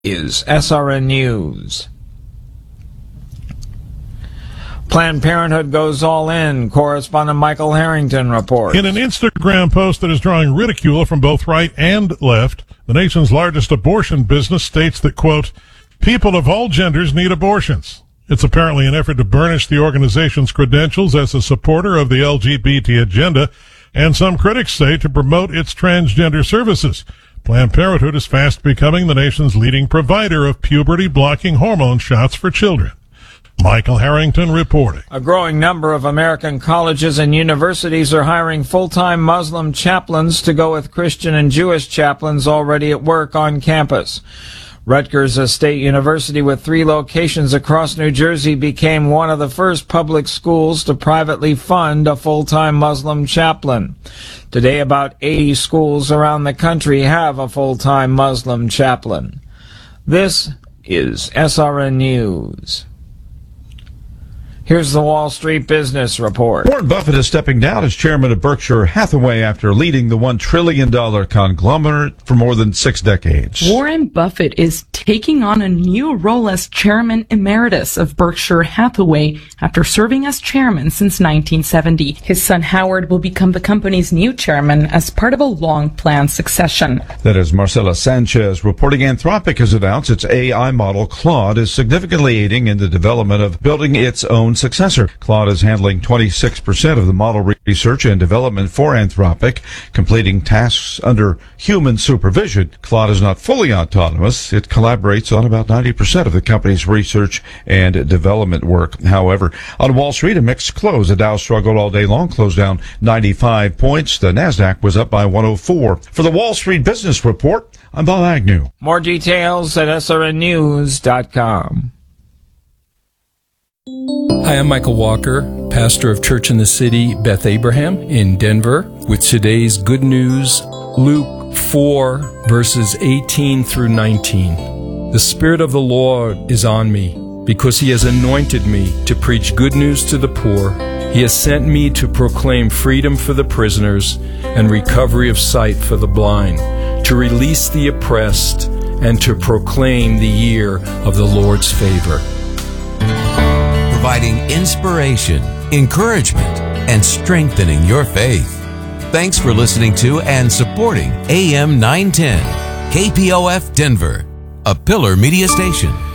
is SRN News. Planned Parenthood goes all in. Correspondent Michael Harrington reports. In an Instagram post that is drawing ridicule from both right and left, the nation's largest abortion business states that, quote, people of all genders need abortions. It's apparently an effort to burnish the organization's credentials as a supporter of the LGBT agenda, and some critics say to promote its transgender services. Planned Parenthood is fast becoming the nation's leading provider of puberty-blocking hormone shots for children. Michael Harrington reporting. A growing number of American colleges and universities are hiring full-time Muslim chaplains to go with Christian and Jewish chaplains already at work on campus. Rutgers, a state university with 3 locations across New Jersey, became one of the first public schools to privately fund a full-time Muslim chaplain. Today, about 80 schools around the country have a full-time Muslim chaplain. This is SRN News. Here's the Wall Street Business Report. Warren Buffett is stepping down as chairman of Berkshire Hathaway after leading the $1 trillion conglomerate for more than 6 decades. Warren Buffett is taking on a new role as chairman emeritus of Berkshire Hathaway after serving as chairman since 1970. His son Howard will become the company's new chairman as part of a long-planned succession. That is Marcela Sanchez reporting Anthropic has announced its AI model Claude is significantly aiding in the development of building its own successor. Claude is handling 26% of the model research and development for Anthropic, completing tasks under human supervision. Claude is not fully autonomous. It collaborates on about 90% of the company's research and development work. However, on Wall Street, a mixed close. The Dow struggled all day long, closed down 95 points. The Nasdaq was up by 104. For the Wall Street Business Report, I'm Bob Agnew. More details at srnnews.com. Hi, I'm Michael Walker, pastor of Church in the City, Beth Abraham in Denver, with today's good news, Luke 4, verses 18 through 19. The Spirit of the Lord is on me, because He has anointed me to preach good news to the poor. He has sent me to proclaim freedom for the prisoners and recovery of sight for the blind, to release the oppressed, and to proclaim the year of the Lord's favor. Providing inspiration, encouragement, and strengthening your faith. Thanks for listening to and supporting AM 910, KPOF Denver, a Pillar Media Station.